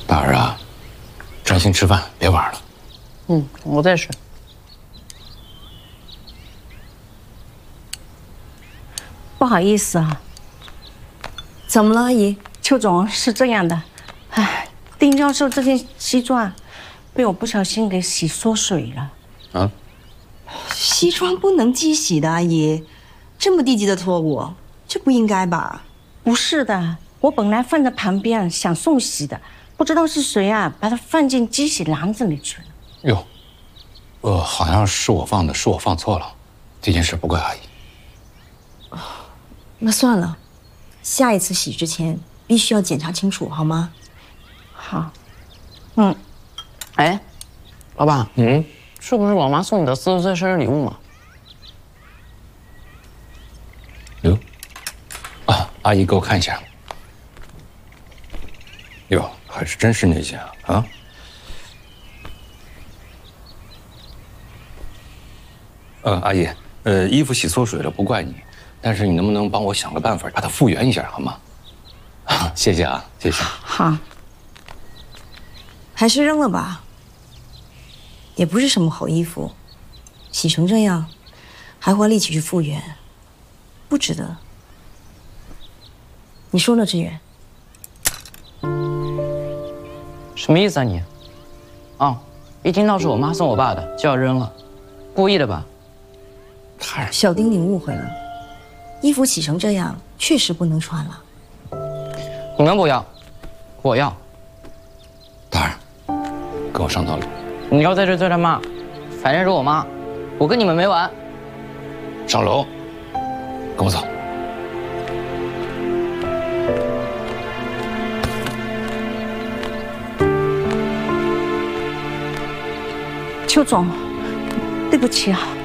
大儿啊，专心吃饭，别玩了。 嗯，我再吃。 不好意思啊， 怎么了，阿姨？ 邱总是这样的，哎，丁教授这件西装被我不小心给洗缩水了。 啊？ 西装不能机洗的，阿姨，这么低级的错误，这不应该吧？ 不是的，我本来放在旁边想送洗的，不知道是谁啊，把它放进机洗篮子里去了。 哟，好像是我放的，是我放错了，这件事不怪阿姨。 那算了，下一次洗之前必须要检查清楚，好吗？ 好。 哎，老板，是不是老妈送你的40岁生日礼物嘛？ 哟，啊，阿姨给我看一下。哟，还是真是那件啊！阿姨，衣服洗缩水了，不怪你，但是你能不能帮我想个办法把它复原一下，好吗？谢谢啊，谢谢。 好， 还是扔了吧，也不是什么好衣服，洗成这样，还花力气去复原，不值得。你说呢，志远？ 什么意思啊你？啊，一听到是我妈送我爸的就要扔了，故意的吧？ 小丁，你误会了，衣服洗成这样，确实不能穿了。 你们不要，我要。 大儿，跟我上道理。 你要在这对他骂，反正是我妈，我跟你们没完。 上楼，跟我走。 邱总，对不起啊。